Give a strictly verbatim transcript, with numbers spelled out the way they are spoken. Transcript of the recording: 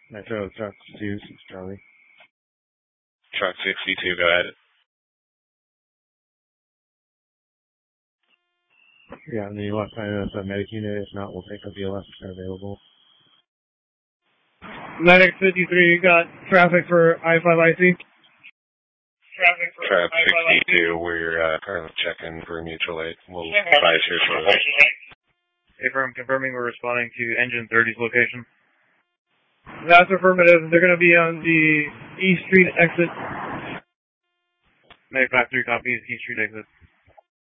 Metro Truck two, Charlie. Truck sixty-two, go ahead. Yeah, and then you want to find us a medic unit. If not, we'll take a B L S if available. Medic fifty-three, you got traffic for I five I C? Traffic for Trap sixty-two, we're uh, currently checking for mutual aid. We'll advise here shortly. Affirm, confirming we're responding to Engine thirty's location. That's affirmative. They're going to be on the East Street exit. Medic five three copies, East Street exit.